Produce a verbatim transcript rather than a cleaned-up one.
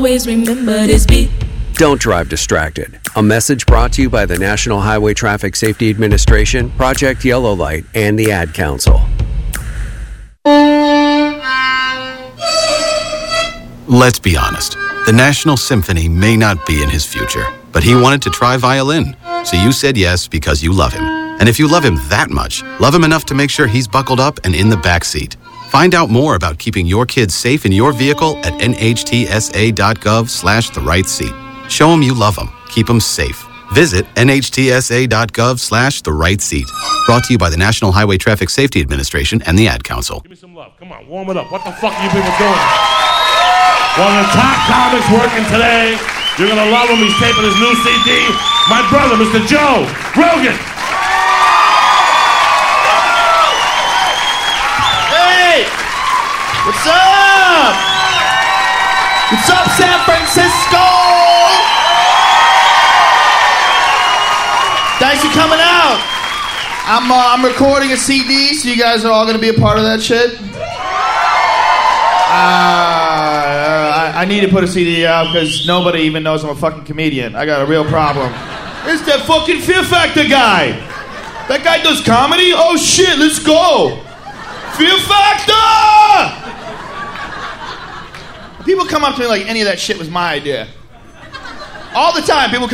Always remember this beat. Don't drive distracted. A message brought to you by the National Highway Traffic Safety Administration, Project Yellow Light, and the Ad Council. Let's be honest. The National Symphony may not be in his future, but he wanted to try violin. So you said yes because you love him. And if you love him that much, love him enough to make sure he's buckled up and in the back seat. Find out more about keeping your kids safe in your vehicle at nhtsa.gov slash the right seat. Show them you love them. Keep them safe. Visit nhtsa.gov slash the right seat. Brought to you by the National Highway Traffic Safety Administration and the Ad Council. Give me some love. Come on, warm it up. What the fuck are you people doing? One of the top comics working today. You're going to love him. He's taping his new C D. My brother, Mister Joe Rogan. Hey! What's up? What's up, San Francisco? Thanks for coming out. I'm uh, I'm recording a C D, so you guys are all going to be a part of that shit. Uh, I, I need to put a C D out because nobody even knows I'm a fucking comedian. I got a real problem. It's that fucking Fear Factor guy. That guy does comedy? Oh shit, let's go. Fear Factor! People come up to me like any of that shit was my idea. All the time, people come